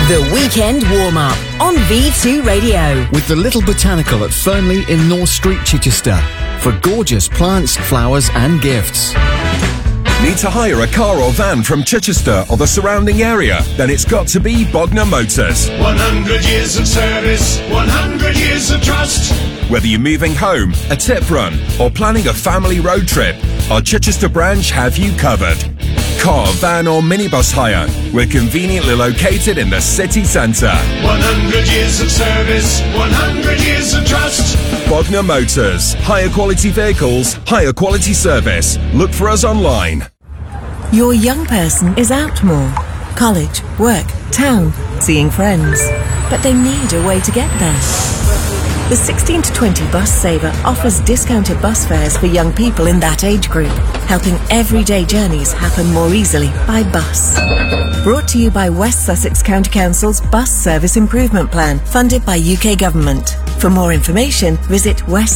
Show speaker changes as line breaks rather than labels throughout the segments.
The Weekend Warm-Up on V2 Radio.
With the Little Botanical at Fernley in North Street, Chichester. For gorgeous plants, flowers and gifts.
Need to hire a car or van from Chichester or the surrounding area? Then it's got to be Bognor Motors.
100 years of service, 100 years of trust.
Whether you're moving home, a tip run, or planning a family road trip, our Chichester branch have you covered. Car, van or minibus hire, we're conveniently located in the city centre.
100 years of service, 100 years of trust.
Bognor Motors. Higher quality vehicles, higher quality service. Look for us online.
Your young person is out more. College, work, town, seeing friends. But they need a way to get there. The 16 to 20 Bus Saver offers discounted bus fares for young people in that age group, helping everyday journeys happen more easily by bus. Brought to you by West Sussex County Council's Bus Service Improvement Plan, funded by UK Government. For more information, visit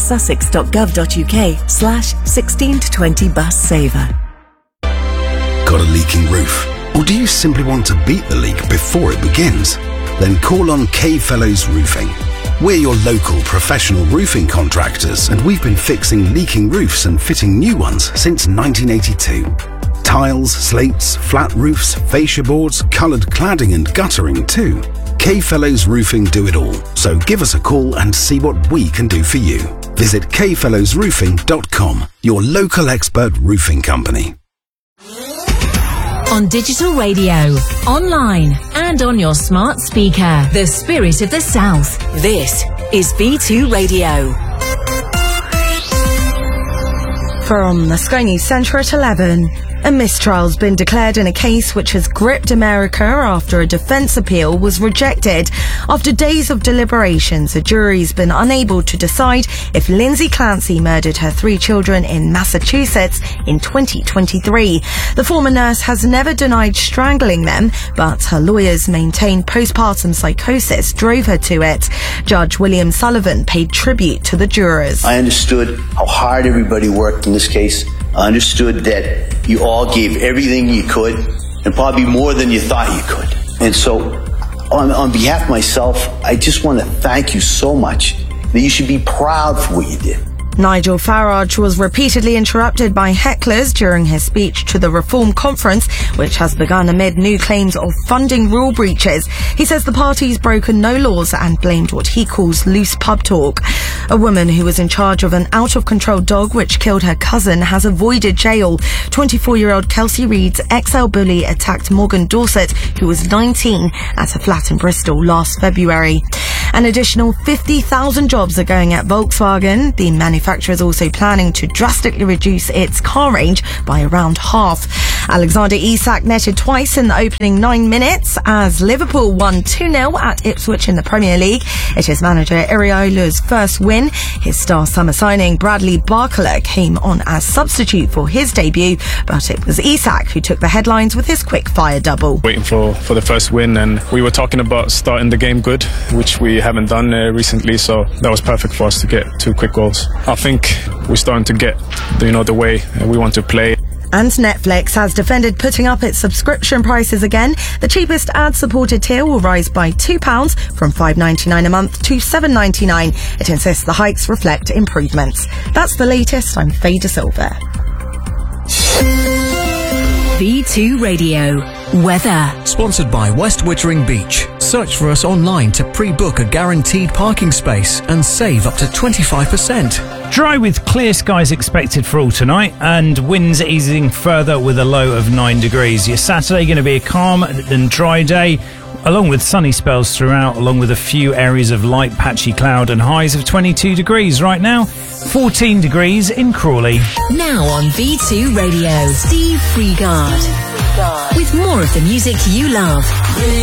westsussex.gov.uk/16 to 20 Bus Saver.
Got a leaking roof? Or do you simply want to beat the leak before it begins? Then call on K Fellows Roofing. We're your local professional roofing contractors, and we've been fixing leaking roofs and fitting new ones since 1982. Tiles, slates, flat roofs, fascia boards, coloured cladding and guttering too. K Fellows Roofing do it all, so give us a call and see what we can do for you. Visit kfellowsroofing.com, your local expert roofing company.
On digital radio, online and on your smart speaker. The Spirit of the South.
This is V2 Radio.
From the Sky News Centre at 11. A mistrial's been declared in a case which has gripped America after a defence appeal was rejected. After days of deliberations, a jury's been unable to decide if Lindsay Clancy murdered her 3 children in Massachusetts in 2023. The former nurse has never denied strangling them, but her lawyers maintain postpartum psychosis drove her to it. Judge William Sullivan paid tribute to the jurors.
I understood how hard everybody worked in this case. I understood that you all gave everything you could, and probably more than you thought you could. And so, on behalf of myself, I just want to thank you so much that you should be proud for what you did.
Nigel Farage was repeatedly interrupted by hecklers during his speech to the Reform Conference, which has begun amid new claims of funding rule breaches. He says the party's broken no laws and blamed what he calls loose pub talk. A woman who was in charge of an out-of-control dog which killed her cousin has avoided jail. 24-year-old Kelsey Reed's XL bully attacked Morgan Dorset, who was 19, at a flat in Bristol last February. An additional 50,000 jobs are going at Volkswagen. The manufacturer is also planning to drastically reduce its car range by around half. Alexander Isak netted twice in the opening 9 minutes as Liverpool won 2-0 at Ipswich in the Premier League. It is manager Iraola's first win. His star summer signing Bradley Barcola came on as substitute for his debut, but it was Isak who took the headlines with his quick-fire double.
Waiting for the first win, and we were talking about starting the game good, which we haven't done recently, so that was perfect for us to get 2 quick goals. I think we're starting to get the way we want to play.
And Netflix has defended putting up its subscription prices again. The cheapest ad-supported tier will rise by £2 from $5.99 a month to $7.99. It insists the hikes reflect improvements. That's the latest. I'm Faye De Silva.
V2 Radio. Weather.
Sponsored by West Wittering Beach. Search for us online to pre-book a guaranteed parking space and save up to 25%.
Dry with clear skies expected for all tonight, and winds easing further with a low of 9 degrees. Your Saturday going to be a calm and dry day, along with sunny spells throughout, along with a few areas of light patchy cloud and highs of 22 degrees. Right now, 14 degrees in Crawley.
Now on V2 Radio, Steve Freegard. With more of the music you love.